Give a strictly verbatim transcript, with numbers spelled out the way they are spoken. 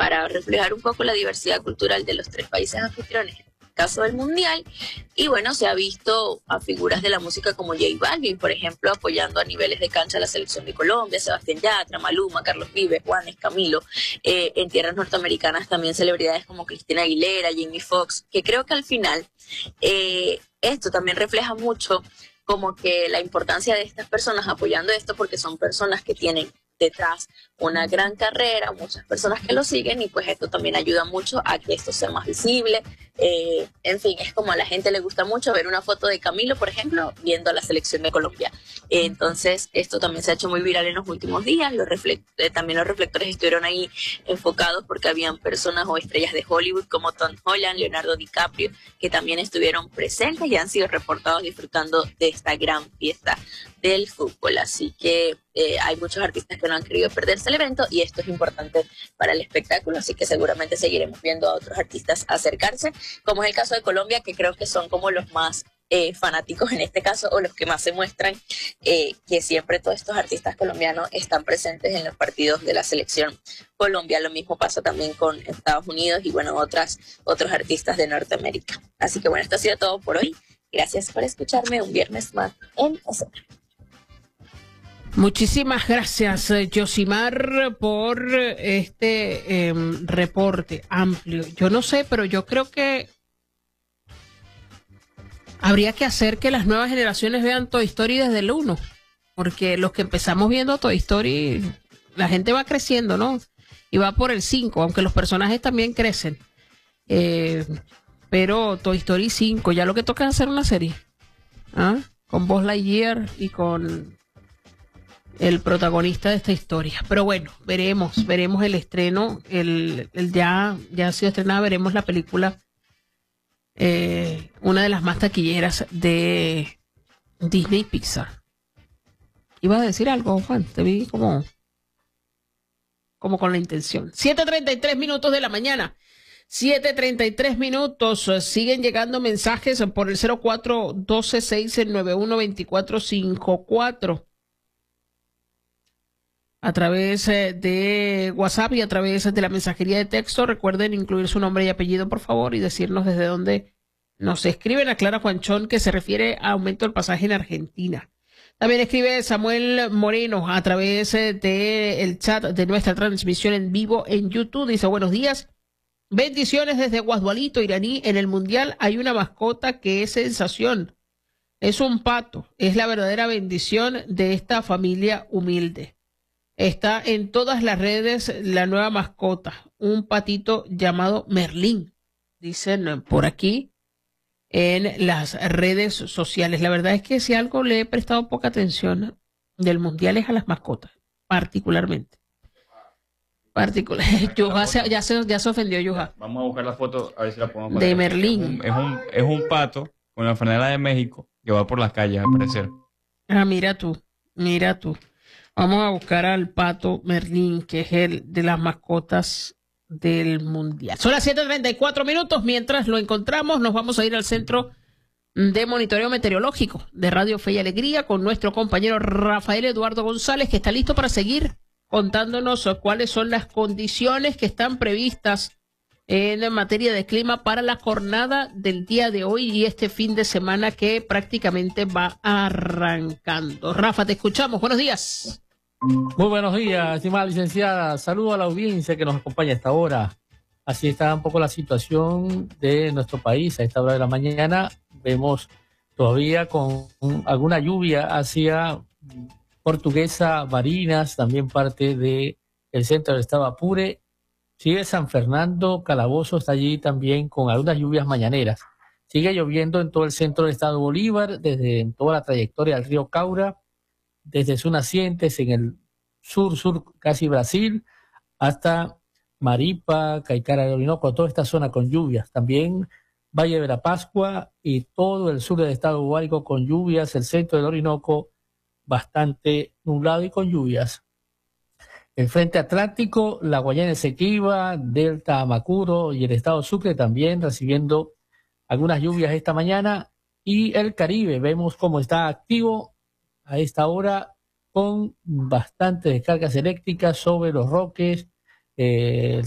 para reflejar un poco la diversidad cultural de los tres países anfitriones, caso del Mundial. Y bueno, se ha visto a figuras de la música como J Balvin, por ejemplo, apoyando a niveles de cancha a la selección de Colombia, Sebastián Yatra, Maluma, Carlos Vives, Juanes, Camilo. Eh, en tierras norteamericanas también celebridades como Cristina Aguilera, Jamie Foxx, que creo que al final eh, esto también refleja mucho como que la importancia de estas personas apoyando esto, porque son personas que tienen detrás una gran carrera, muchas personas que lo siguen, y pues esto también ayuda mucho a que esto sea más visible. Eh, en fin, es como a la gente le gusta mucho ver una foto de Camilo, por ejemplo, viendo a la selección de Colombia. Eh, entonces, esto también se ha hecho muy viral en los últimos días. Los eh, también los reflectores estuvieron ahí enfocados porque habían personas o estrellas de Hollywood como Tom Holland, Leonardo DiCaprio, que también estuvieron presentes y han sido reportados disfrutando de esta gran fiesta del fútbol. Así que eh, hay muchos artistas que no han querido perderse el evento, y esto es importante para el espectáculo, así que seguramente seguiremos viendo a otros artistas acercarse, como es el caso de Colombia, que creo que son como los más eh, fanáticos en este caso, o los que más se muestran, eh, que siempre todos estos artistas colombianos están presentes en los partidos de la selección Colombia. Lo mismo pasa también con Estados Unidos y bueno, otras, otros artistas de Norteamérica. Así que bueno, esto ha sido todo por hoy. Gracias por escucharme un viernes más en Escena. Muchísimas gracias, Yosimar, por este eh, reporte amplio. Yo no sé, pero yo creo que habría que hacer que las nuevas generaciones vean Toy Story desde el uno, porque los que empezamos viendo Toy Story, la gente va creciendo, ¿no? Y va por el cinco, aunque los personajes también crecen. Eh, pero Toy Story cinco, ya lo que toca es hacer una serie, ¿ah? Con Buzz Lightyear y con el protagonista de esta historia. Pero bueno, veremos, veremos el estreno, el, el ya, ya ha sido estrenada, veremos la película, eh, una de las más taquilleras de Disney Pixar. ¿Ibas a decir algo, Juan? Te vi como, como con la intención. siete treinta y tres minutos de la mañana. siete treinta y tres minutos. Siguen llegando mensajes por el cero cuatro doce seis nueve uno veinticuatro cincuenta y cuatro. A través de WhatsApp y a través de la mensajería de texto. Recuerden incluir su nombre y apellido, por favor, y decirnos desde dónde nos escriben. Aclara Juanchón que se refiere a aumento del pasaje en Argentina. También escribe Samuel Moreno a través del chat de nuestra transmisión en vivo en YouTube. Dice, buenos días, bendiciones desde Guasdualito, Iraní. En el Mundial hay una mascota que es sensación. Es un pato. Es la verdadera bendición de esta familia humilde. Está en todas las redes la nueva mascota, un patito llamado Merlín, dicen por aquí en las redes sociales. La verdad es que si algo le he prestado poca atención del Mundial es a las mascotas, particularmente. Particular. Yuja se, ya, se, ya se ofendió, Yuja. Vamos a buscar la foto, a ver si la podemos poner. De Merlín. Es un, es un, es un pato con la franela de México que va por las calles, al parecer. Ah, mira tú, mira tú. Vamos a buscar al pato Merlín, que es el de las mascotas del Mundial. Son las siete treinta y cuatro minutos. Mientras lo encontramos, nos vamos a ir al Centro de Monitoreo Meteorológico de Radio Fe y Alegría con nuestro compañero Rafael Eduardo González, que está listo para seguir contándonos cuáles son las condiciones que están previstas en materia de clima para la jornada del día de hoy y este fin de semana que prácticamente va arrancando. Rafa, te escuchamos. Buenos días. Muy buenos días, estimada licenciada. Saludo a la audiencia que nos acompaña a esta hora. Así está un poco la situación de nuestro país a esta hora de la mañana. Vemos todavía con alguna lluvia hacia Portuguesa, Barinas, también parte del centro del estado Apure. Sigue San Fernando, Calabozo está allí también con algunas lluvias mañaneras. Sigue lloviendo en todo el centro del estado Bolívar, desde en toda la trayectoria del río Caura, desde sus nacientes en el sur, sur casi Brasil, hasta Maripa, Caicara de Orinoco, toda esta zona con lluvias. También Valle de la Pascua y todo el sur del estado Guárico con lluvias, el centro del Orinoco bastante nublado y con lluvias. El frente atlántico, la Guayana Esequiba, Delta Amacuro y el estado Sucre también recibiendo algunas lluvias esta mañana. Y el Caribe, vemos cómo está activo a esta hora con bastantes descargas eléctricas sobre los Roques, eh,